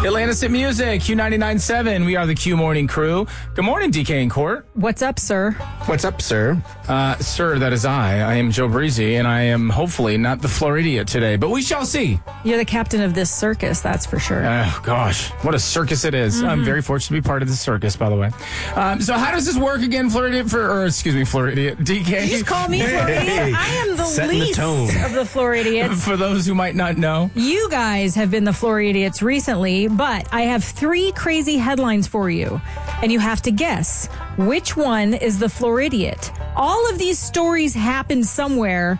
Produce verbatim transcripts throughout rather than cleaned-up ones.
Atlantis at Music, Q ninety-nine point seven. We are the Q Morning Crew. Good morning, D K and Court. What's up, sir? What's up, sir? Uh, sir, that is I. I am Joe Breezy, and I am hopefully not the Floridiot today, but we shall see. You're the captain of this circus, that's for sure. Oh, gosh. What a circus it is. Mm-hmm. I'm very fortunate to be part of the circus, by the way. Um, so how does this work again, Floridiot? For, or, excuse me, Floridiot. D K? You just call me Floridiot? Hey, I am the setting least the tone. of the Floridiots. For those who might not know. You guys have been the Floridiots recently, but I have three crazy headlines for you, and you have to guess which one is the Floridiot. All of these stories happened somewhere.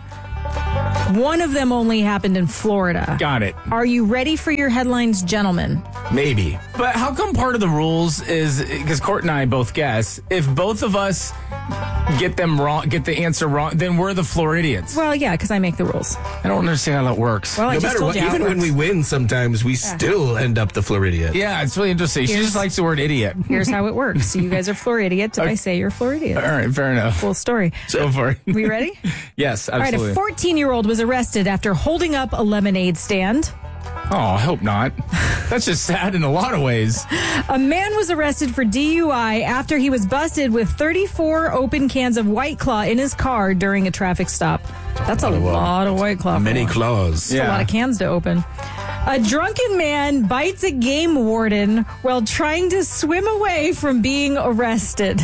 One of them only happened in Florida. Got it. Are you ready for your headlines, gentlemen? Maybe. But how come part of the rules is, because Court and I both guess, if both of us get them wrong, get the answer wrong, then we're the Floridians. Well, yeah, because I make the rules. I don't understand how that works. Well, I No just matter told what, you how even it when works. we win, sometimes we still end up the Floridian. Yeah, it's really interesting. She Here's- just likes the word idiot. Here's how it works. You guys are Floridiot. I say you're Floridiot. All right, fair enough. Full story. Go for it. We ready? Yes, All right, absolutely. a fourteen-year-old was arrested after holding up a lemonade stand. Oh, I hope not. That's just sad in a lot of ways. A man was arrested for D U I after he was busted with thirty-four open cans of White Claw in his car during a traffic stop. That's a lot of, uh, lot of White Claw. for Many one. claws. That's a lot of cans to open. A drunken man bites a game warden while trying to swim away from being arrested.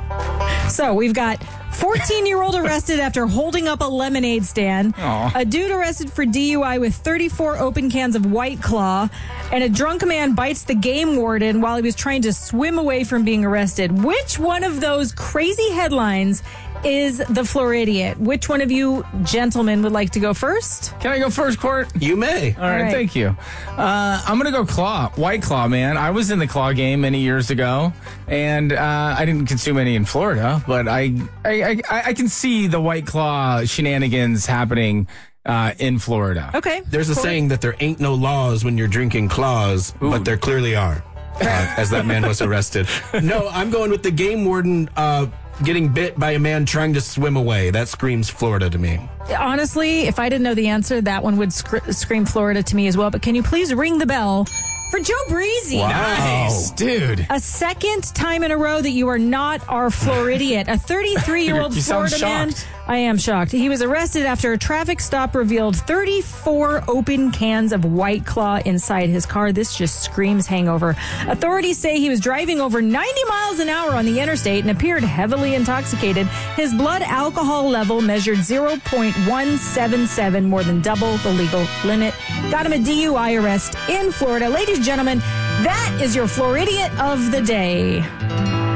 So we've got fourteen-year-old arrested after holding up a lemonade stand. Aw. A dude arrested for D U I with thirty-four open cans of White Claw. And a drunk man bites the game warden while he was trying to swim away from being arrested. Which one of those crazy headlines is the Floridiot? Which one of you gentlemen would like to go first? Can I go first, Court? You may. All right, right. thank you. Uh, I'm going to go Claw. White Claw, man. I was in the Claw game many years ago, and uh, I didn't consume any in Florida, but I, I, I, I can see the White Claw shenanigans happening uh, in Florida. Okay. There's a Corey? saying that there ain't no laws when you're drinking claws, but there clearly are, uh, as that man was arrested. No, I'm going with the game warden uh, getting bit by a man trying to swim away. That screams Florida to me. Honestly, if I didn't know the answer, that one would sc- scream Florida to me as well. But can you please ring the bell for Joe Breezy? Nice, dude. A second time in a row that you are not our Floridiot. A thirty-three-year-old You sound Florida man. shocked. I am shocked. He was arrested after a traffic stop revealed thirty-four open cans of White Claw inside his car. This just screams hangover. Authorities say he was driving over ninety miles an hour on the interstate and appeared heavily intoxicated. His blood alcohol level measured zero point one seven seven, more than double the legal limit. Got him a D U I arrest in Florida. Ladies and gentlemen, that is your Floridiot of the day.